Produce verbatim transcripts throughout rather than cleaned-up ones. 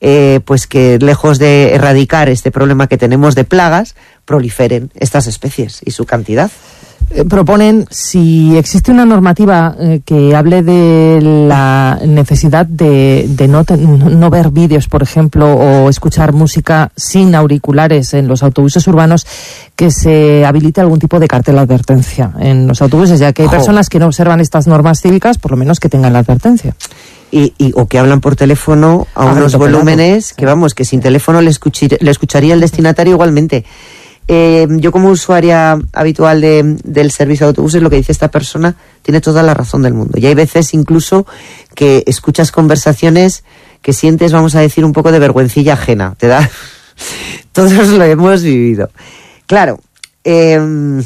eh, pues que lejos de erradicar este problema que tenemos de plagas, proliferen estas especies y su cantidad. Eh, proponen, si existe una normativa eh, que hable de la necesidad de, de no, te, no ver vídeos, por ejemplo, o escuchar música sin auriculares en los autobuses urbanos, que se habilite algún tipo de cartel de advertencia en los autobuses, ya que hay oh. personas que no observan estas normas cívicas, por lo menos que tengan la advertencia. Y, y, o que hablan por teléfono a ah, unos volúmenes que, vamos, que sin teléfono le, escuchir, le escucharía el destinatario igualmente. Eh, yo como usuaria habitual de, del servicio de autobuses, lo que dice esta persona tiene toda la razón del mundo. Y hay veces incluso que escuchas conversaciones que sientes, vamos a decir, un poco de vergüencilla ajena. Te da... Todos lo hemos vivido. Claro, eh, en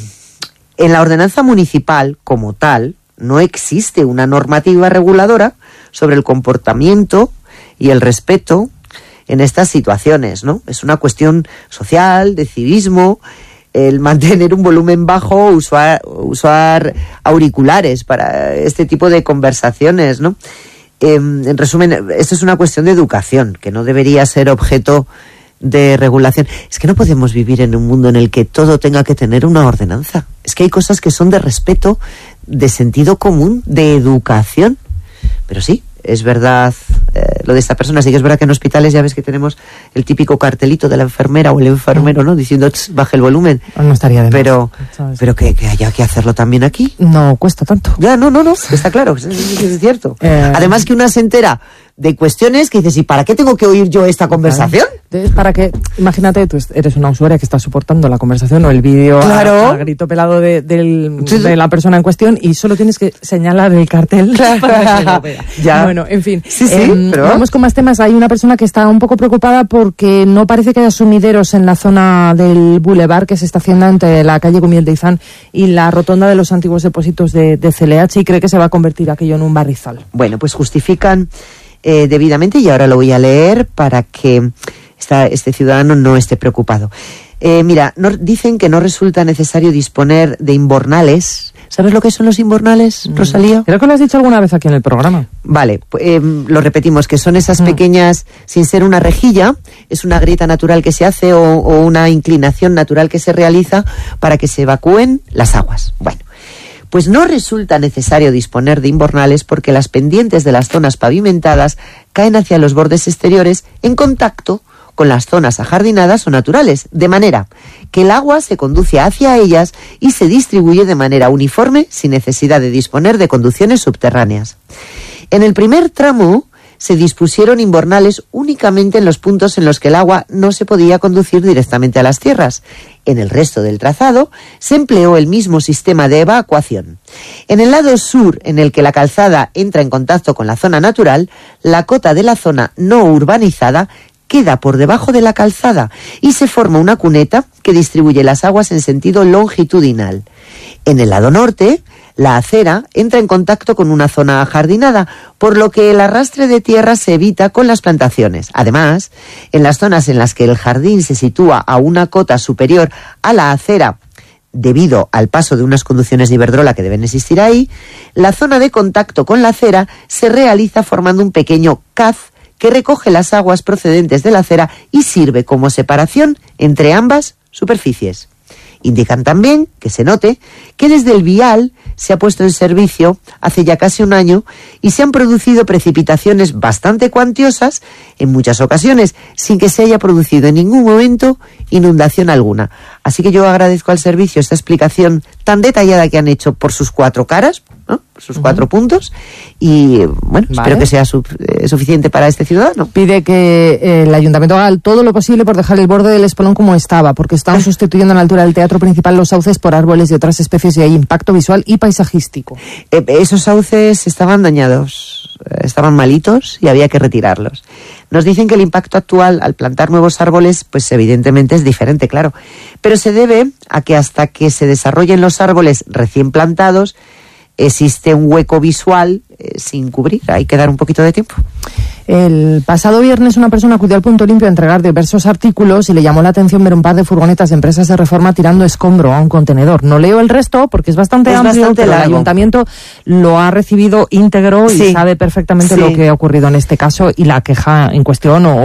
la ordenanza municipal como tal no existe una normativa reguladora sobre el comportamiento y el respeto en estas situaciones, ¿no? Es una cuestión social, de civismo, el mantener un volumen bajo, usar, usar auriculares para este tipo de conversaciones, ¿no? Eh, en resumen, esto es una cuestión de educación, que no debería ser objeto de regulación. Es que no podemos vivir en un mundo en el que todo tenga que tener una ordenanza. Es que hay cosas que son de respeto, de sentido común, de educación. Pero sí, es verdad, eh, lo de esta persona, sí que es verdad que en hospitales ya ves que tenemos el típico cartelito de la enfermera o el enfermero, ¿no? Diciendo, baje el volumen. No estaría de más. Pero, pero que, que haya que hacerlo también aquí. No cuesta tanto. Ya, no, no, no, está claro, es, es, es cierto. Eh... Además que una se entera de cuestiones que dices, ¿y para qué tengo que oír yo esta conversación? Es para que, imagínate, tú eres una usuaria que está soportando la conversación o el vídeo claro. a, a grito pelado de, del, de la persona en cuestión y solo tienes que señalar el cartel claro. para que lo vea. Ya. Bueno, en fin. Sí, sí, eh, pero... Vamos con más temas. Hay una persona que está un poco preocupada porque no parece que haya sumideros en la zona del bulevar que se está haciendo entre la calle Gumiel de Izán y la rotonda de los antiguos depósitos de, de C L H y cree que se va a convertir aquello en un barrizal. Bueno, pues justifican Eh, debidamente, y ahora lo voy a leer para que esta, este ciudadano no esté preocupado. Eh, mira, no, dicen que no resulta necesario disponer de invernales. ¿Sabes lo que son los invernales, mm. Rosalía? Creo que lo has dicho alguna vez aquí en el programa. Vale, eh, lo repetimos, que son esas mm. pequeñas, sin ser una rejilla, es una grieta natural que se hace o, o una inclinación natural que se realiza para que se evacúen las aguas. Bueno. Pues no resulta necesario disponer de invernales porque las pendientes de las zonas pavimentadas caen hacia los bordes exteriores en contacto con las zonas ajardinadas o naturales, de manera que el agua se conduce hacia ellas y se distribuye de manera uniforme sin necesidad de disponer de conducciones subterráneas. En el primer tramo se dispusieron invernales únicamente en los puntos en los que el agua no se podía conducir directamente a las tierras. En el resto del trazado se empleó el mismo sistema de evacuación. En el lado sur, en el que la calzada entra en contacto con la zona natural, la cota de la zona no urbanizada queda por debajo de la calzada y se forma una cuneta que distribuye las aguas en sentido longitudinal. En el lado norte, la acera entra en contacto con una zona ajardinada, por lo que el arrastre de tierra se evita con las plantaciones. Además, en las zonas en las que el jardín se sitúa a una cota superior a la acera, debido al paso de unas conducciones de Iberdrola que deben existir ahí, la zona de contacto con la acera se realiza formando un pequeño caz que recoge las aguas procedentes de la acera y sirve como separación entre ambas superficies. Indican también, que se note, que desde el vial se ha puesto en servicio hace ya casi un año y se han producido precipitaciones bastante cuantiosas en muchas ocasiones, sin que se haya producido en ningún momento inundación alguna. Así que yo agradezco al servicio esta explicación tan detallada que han hecho por sus cuatro caras, ¿no? Por sus uh-huh. cuatro puntos, y bueno, vale. espero que sea su, eh, suficiente para este ciudadano. Pide que eh, el ayuntamiento haga todo lo posible por dejar el borde del espolón como estaba, porque están sustituyendo a la altura del teatro principal los sauces por árboles de otras especies y hay impacto visual y paisajístico. Eh, esos sauces estaban dañados, estaban malitos y había que retirarlos. Nos dicen que el impacto actual al plantar nuevos árboles, pues evidentemente es diferente, claro, pero se debe a que hasta que se desarrollen los árboles recién plantados, existe un hueco visual eh, sin cubrir, hay que dar un poquito de tiempo. El pasado viernes una persona acudió al Punto Limpio a entregar diversos artículos y le llamó la atención ver un par de furgonetas de empresas de reforma tirando escombro a un contenedor. No leo el resto porque es bastante es amplio, bastante pero largo. El ayuntamiento lo ha recibido íntegro y sí. sabe perfectamente sí. lo que ha ocurrido en este caso y la queja en cuestión o